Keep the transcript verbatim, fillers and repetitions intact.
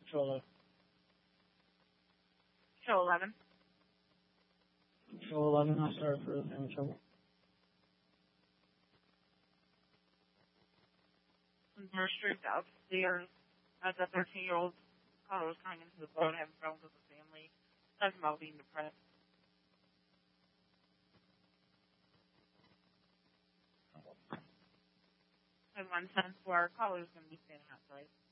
Show eleven. Show eleven. Show eleven. I'm sorry for the family trouble. Nurse Street upstairs as a thirteen-year-old caller was coming into the boat having problems with the family, talking about being depressed. And one sentence for our caller is going to be standing outside.